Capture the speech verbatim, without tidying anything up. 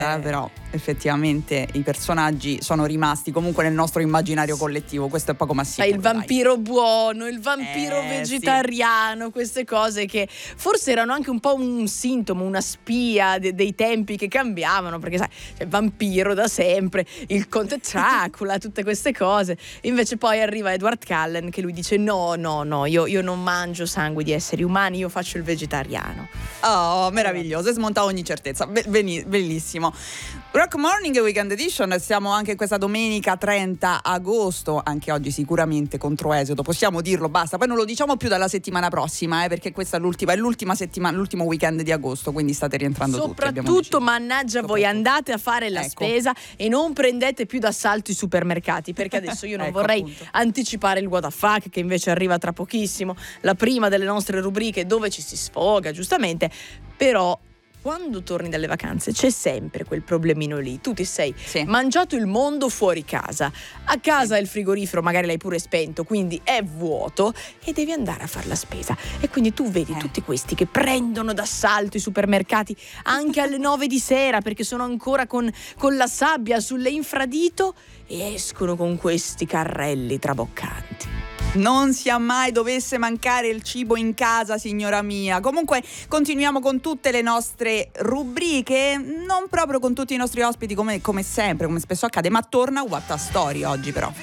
Eh, però effettivamente i personaggi sono rimasti comunque nel nostro immaginario collettivo, questo è poco ma sicuro. Il vampiro dai. buono, il vampiro eh, vegetariano, sì. Queste cose che forse erano anche un po' un sintomo, una spia de- dei tempi che cambiavano, perché sai, c'è il vampiro da sempre, il conte Dracula, tutte queste cose. Invece poi arriva Edward Cullen che lui dice no, no, no, io, io non mangio sangue di esseri umani, io faccio il vegetariano. Oh, meraviglioso, e smonta ogni certezza. Be- beni- bellissimo. Rock Morning Weekend Edition, siamo anche questa domenica trenta agosto, anche oggi sicuramente contro Esodo, possiamo dirlo, basta, poi non lo diciamo più dalla settimana prossima, eh, perché questa è l'ultima, è l'ultima settimana, l'ultimo weekend di agosto, quindi state rientrando Soprattutto, tutti. Soprattutto, mannaggia Soprattutto. voi, andate a fare la ecco. spesa e non prendete più d'assalto i supermercati, perché adesso io non ecco, vorrei appunto. anticipare il What the Fuck, che invece arriva tra pochissimo, la prima delle nostre rubriche dove ci si sfoga, giustamente, però quando torni dalle vacanze c'è sempre quel problemino lì. Tu ti sei sì. mangiato il mondo fuori casa, a casa sì. il frigorifero magari l'hai pure spento, quindi è vuoto e devi andare a fare la spesa, e quindi tu vedi eh. tutti questi che prendono d'assalto i supermercati anche alle nove di sera perché sono ancora con, con la sabbia sulle infradito e escono con questi carrelli traboccanti. Non sia mai dovesse mancare il cibo in casa, signora mia. Comunque continuiamo con tutte le nostre rubriche, non proprio con tutti i nostri ospiti come, come sempre, come spesso accade, ma torna What a Story oggi però.